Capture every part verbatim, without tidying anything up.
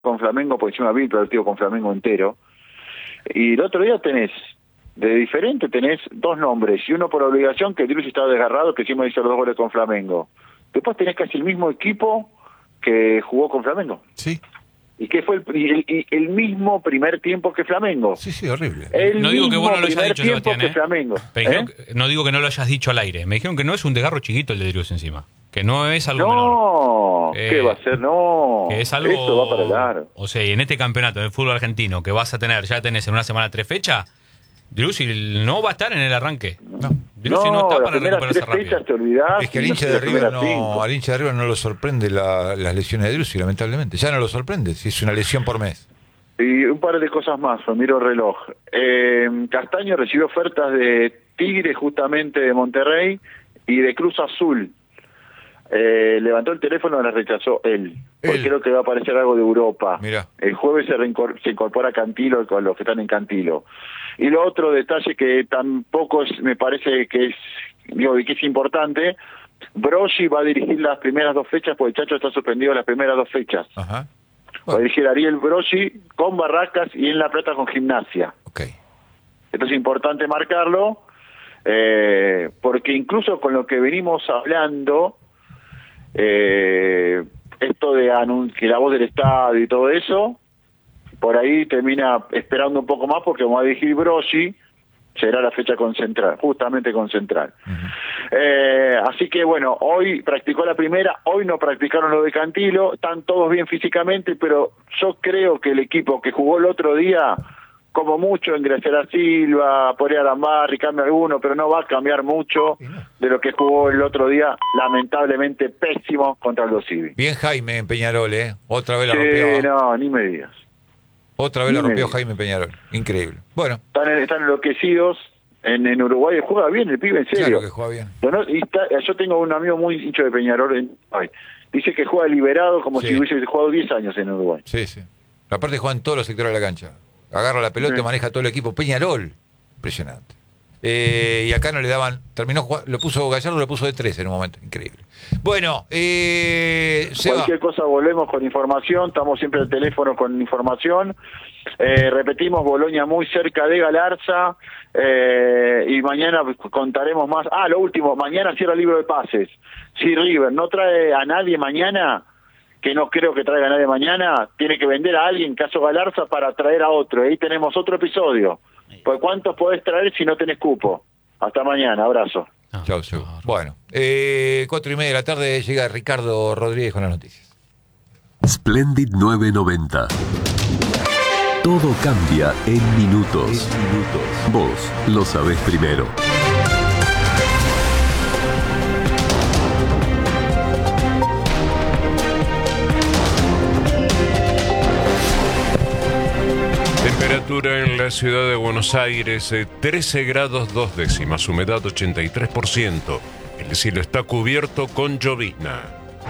con Flamengo, por encima vi el partido con Flamengo entero, y el otro día tenés, de diferente tenés dos nombres, y uno por obligación, que Driussi estaba desgarrado, que encima hizo los dos goles con Flamengo. Después tenés casi el mismo equipo que jugó con Flamengo. Sí. Y que fue el, y, y el mismo primer tiempo que Flamengo. Sí, sí, horrible. El no digo que vos no lo hayas dicho, tiempo Sebastián, que ¿eh? Flamengo. Me dijeron ¿Eh? que- no digo que no lo hayas dicho al aire. Me dijeron que no es un desgarro chiquito el de Driussi encima. Que no es algo menor. No, Eh, ¿qué va a ser? No, Que es algo... eso va para largo. O sea, y en este campeonato del fútbol argentino que vas a tener, ya tenés en una semana tres fechas, Driussi no va a estar en el arranque. No. Driussi no, No, está las para primeras recuperarse tres rápido. fechas te olvidás. Es que al y hincha no de sé, las River primeras no, cinco. al hincha de River no lo sorprende la, las lesiones de Driussi, lamentablemente. Ya no lo sorprende, si es una lesión por mes. Y un par de cosas más, miro el reloj. Eh, Castaño recibió ofertas de Tigre, justamente de Monterrey, y de Cruz Azul. Eh, levantó el teléfono y la rechazó él, porque Él. creo que va a aparecer algo de Europa. Mirá. El jueves se, reincor- se incorpora Cantilo con los que están en Cantilo. Y lo otro detalle que tampoco es, me parece que es, digo, que es importante, Brogi va a dirigir las primeras dos fechas, porque el Chacho está suspendido las primeras dos fechas. Ajá. Va a dirigir Ariel Brogi con Barracas y en La Plata con Gimnasia. Ok. Esto es importante marcarlo, eh, porque incluso con lo que venimos hablando, eh, esto de anun- que la voz del Estado y todo eso, por ahí termina esperando un poco más, porque como va a dirigir Brogi, será la fecha con Central, justamente con Central. Uh-huh. Eh, así que bueno, hoy practicó la primera, hoy no practicaron lo de Cantilo, están todos bien físicamente, pero yo creo que el equipo que jugó el otro día, como mucho ingresará Silva, podría Lambarri, cambia alguno, pero no va a cambiar mucho de lo que jugó el otro día, lamentablemente pésimo contra el Civi. Bien Jaime en Peñarol, ¿eh? Otra vez la Sí, rompió. no, ni me digas. Otra vez la ni me rompió digas. Jaime Peñarol. Increíble. Bueno, Están, están enloquecidos en, en Uruguay, juega bien el pibe, en serio. claro que juega bien. No, y está- yo tengo un amigo muy hincho de Peñarol en Uruguay. Dice que juega liberado como Sí. si hubiese jugado diez años en Uruguay. Sí, sí. Aparte juega en todos los sectores de la cancha. Agarra la pelota, Sí. maneja todo el equipo. Peñarol. Impresionante. Eh, y acá no le daban... Terminó jugando, lo puso Gallardo, lo puso de tres en un momento. Increíble. Bueno, eh, Seba. Cualquier cosa volvemos con información, estamos siempre al teléfono con información. Eh, repetimos, Boloña muy cerca de Galarza, eh, y mañana contaremos más. Ah, lo último, mañana cierra el libro de pases. Si River no trae a nadie mañana, que no creo que traiga a nadie mañana, tiene que vender a alguien, caso Galarza, para traer a otro. Ahí tenemos otro episodio. Pues ¿cuántos podés traer si no tenés cupo? Hasta mañana, abrazo. No, Chau, Seba. Bueno, eh, cuatro y media de la tarde llega Ricardo Rodríguez con las noticias. Splendid nueve noventa. Todo cambia en minutos. Vos lo sabés primero. Temperatura en la ciudad de Buenos Aires, eh, trece grados dos décimas, humedad ochenta y tres por ciento. El cielo está cubierto con llovizna.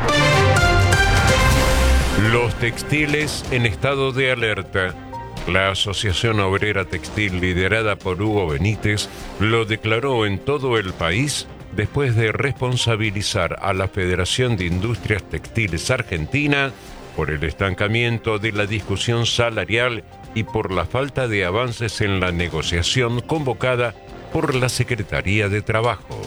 Los textiles en estado de alerta. La Asociación Obrera Textil, liderada por Hugo Benítez, lo declaró en todo el país después de responsabilizar a la Federación de Industrias Textiles Argentina por el estancamiento de la discusión salarial y por la falta de avances en la negociación convocada por la Secretaría de Trabajo.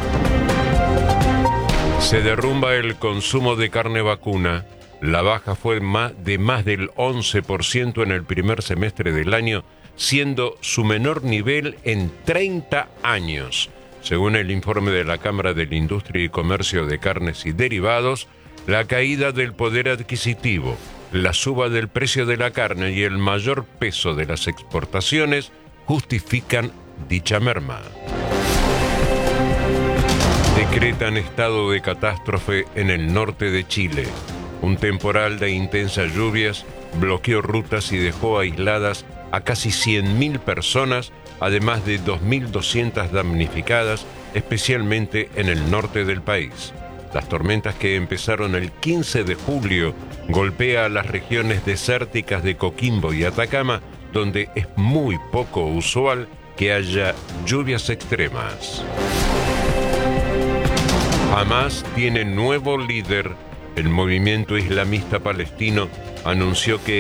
Se derrumba el consumo de carne vacuna. La baja fue de más del once por ciento en el primer semestre del año, siendo su menor nivel en treinta años. Según el informe de la Cámara de la Industria y Comercio de Carnes y Derivados, la caída del poder adquisitivo, la suba del precio de la carne y el mayor peso de las exportaciones justifican dicha merma. Decretan estado de catástrofe en el norte de Chile. Un temporal de intensas lluvias bloqueó rutas y dejó aisladas a casi cien mil personas, además de dos mil doscientas damnificadas, especialmente en el norte del país. Las tormentas que empezaron el quince de julio golpean a las regiones desérticas de Coquimbo y Atacama, donde es muy poco usual que haya lluvias extremas. Hamás tiene nuevo líder El movimiento islamista palestino anunció que